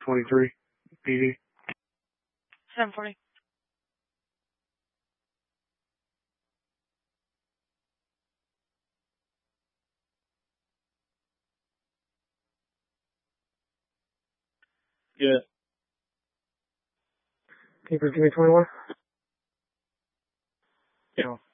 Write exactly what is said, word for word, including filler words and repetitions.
twenty-three, P D. seven forty. Yeah. Keeper, give me twenty-one. Yeah.